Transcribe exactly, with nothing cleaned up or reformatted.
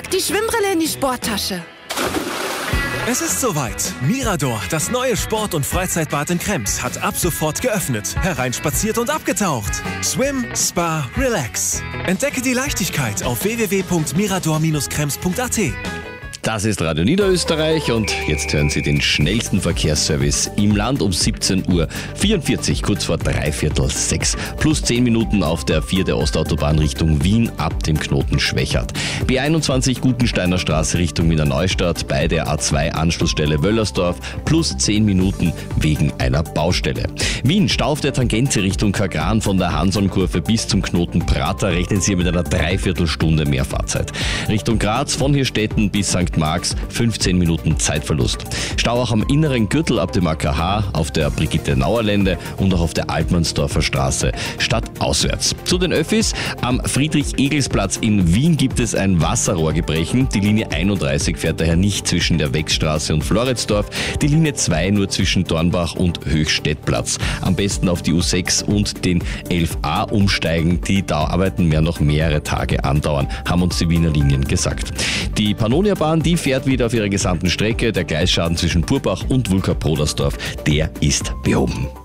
Pack die Schwimmbrille in die Sporttasche. Es ist soweit. Mirador, das neue Sport- und Freizeitbad in Krems, hat ab sofort geöffnet, hereinspaziert und abgetaucht. Swim, Spa, Relax. Entdecke die Leichtigkeit auf w w w punkt mirador Bindestrich krems punkt a t. Das ist Radio Niederösterreich und jetzt hören Sie den schnellsten Verkehrsservice im Land um siebzehn Uhr vierundvierzig, kurz vor dreiviertel sechs. Plus zehn Minuten auf der vier der Ostautobahn Richtung Wien ab dem Knoten Schwächert. B einundzwanzig Gutensteiner Straße Richtung Wiener Neustadt bei der A zwei Anschlussstelle Wöllersdorf. Plus zehn Minuten wegen einer Baustelle. Wien, Stau auf der Tangente Richtung Kagran von der Hanson-Kurve bis zum Knoten Prater. Rechnen Sie mit einer Dreiviertelstunde mehr Fahrzeit. Richtung Graz von Hirstetten bis Sankt Marx fünfzehn Minuten Zeitverlust. Stau auch am inneren Gürtel ab dem A K H, auf der Brigitte-Nauer-Lände und auch auf der Altmannsdorfer Straße stadtauswärts. Zu den Öffis. Am Friedrich-Egels-Platz in Wien gibt es ein Wasserrohrgebrechen. Die Linie einunddreißig fährt daher nicht zwischen der Wechstraße und Floridsdorf. Die Linie zwei nur zwischen Dornbach und Höchstädtplatz. Am besten auf die U sechs und den elf a umsteigen. Die Dauerarbeiten werden noch mehrere Tage andauern, haben uns die Wiener Linien gesagt. Die Pannonia-Bahn, die fährt wieder auf ihrer gesamten Strecke. Der Gleisschaden zwischen Purbach und Wulka-Podersdorf, der ist behoben.